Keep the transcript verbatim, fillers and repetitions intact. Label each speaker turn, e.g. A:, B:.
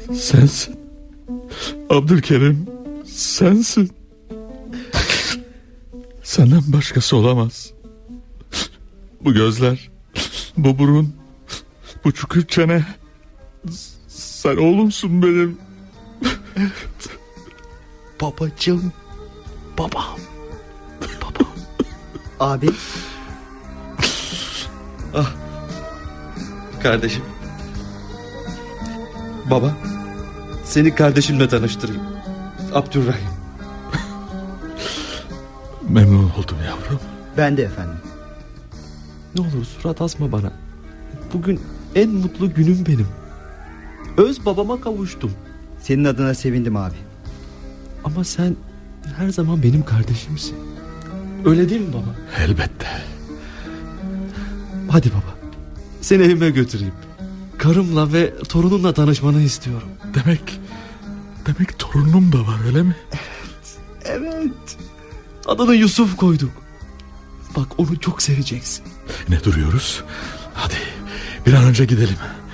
A: Sensin. Abdülkerim sensin. Senden başkası olamaz. Bu gözler, bu burun, bu çukur çene. Sen oğlumsun benim.
B: Evet. Babacığım. Babam. Babam.
C: Abi.
B: Ah. Kardeşim. Baba. Seni kardeşimle tanıştırayım. Abdurrahim.
A: Memnun oldum yavrum.
C: Ben de efendim.
B: Ne olur surat asma bana. Bugün en mutlu günüm benim. Öz babama kavuştum.
C: Senin adına sevindim abi.
B: Ama sen her zaman benim kardeşimsin. Öyle değil mi baba?
A: Elbette.
B: Hadi baba. Seni evime götüreyim. Karımla ve torunumla tanışmanı istiyorum.
A: Demek Demek torunum da var, öyle mi?
B: Evet. Evet. Adını Yusuf koyduk. Bak onu çok seveceksin.
A: Ne duruyoruz? Hadi bir an önce gidelim.